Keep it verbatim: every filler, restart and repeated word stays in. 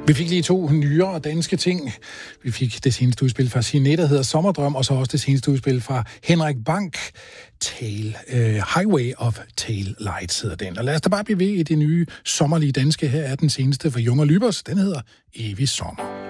Vi fik lige to nyere danske ting. Vi fik det seneste udspil fra Signe, der hedder Sommerdrøm, og så også det seneste udspil fra Henrik Bank, Tail, uh, Highway of Tail Lights hedder den. Og lad os da bare blive ved i det nye sommerlige danske. Her er den seneste for Junge Lybers. Den hedder Evig Sommer.